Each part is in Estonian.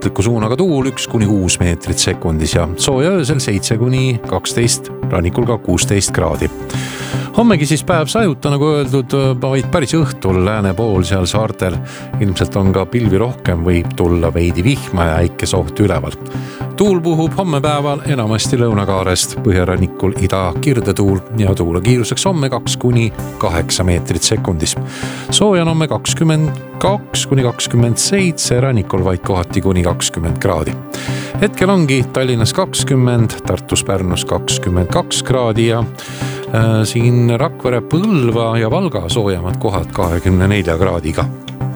äärmusliku suunaga tuul 1-6 meetrit sekundis ja sooja öösel 7-12, rannikul ka 16 kraadi. Hommegi siis päev sajuta, nagu öeldud, vaid päris õhtul lääne pool seal saartel. Ilmselt on ka pilvi rohkem, võib tulla veidi vihma ja äikesoht üleval. Tuul puhub homme päeval enamasti lõunakaarest, põhjarannikul ida kirdetuul ja tuule kiiruseks homme 2-8 meetrit sekundis. Sooja on homme 22-27, rannikul vaid kohati kuni 20 kraadi. Hetkel ongi Tallinnas 20, Tartus Pärnus 22 kraadi ja siin Rakvere, Põlva ja Valga soojamad kohad 24 kraadiga.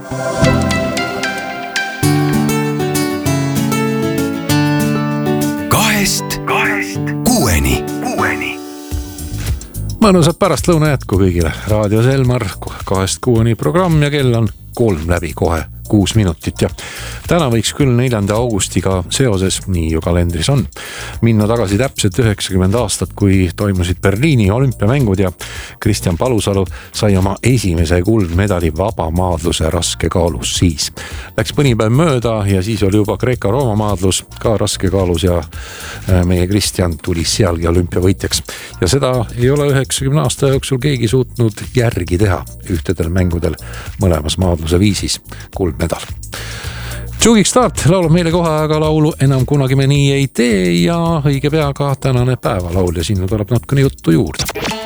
Kahest kuueni. Mõnusat pärastlõuna jätku kõigile. Raadios Elmar 2-6 programm ja kell on 3 läbi kohe 6 minutit ja täna võiks küll 4. augustiga seoses, nii ju kalendris on, minna tagasi täpselt 90 aastat, kui toimusid Berliini olümpiamängud ja Kristjan Palusalu sai oma esimese kuldmedali vabamaadluse raskekaalus siis. Läks mõni päev mööda ja siis oli juba Kreeka-Rooma maadlus ka raskekaalus ja meie Kristjan tuli sealgi olümpiavõitjaks. Ja seda ei ole 90 aasta jooksul keegi suutnud järgi teha ühtedel mängudel mõlemas maadluse viisis kuldmedal. Tšugik Start laulab meile kohe, aga laulu enam kunagi me nii ei tee ja õige pea ka tänane päevalaul ja sinna tuleb natukene juttu juurde.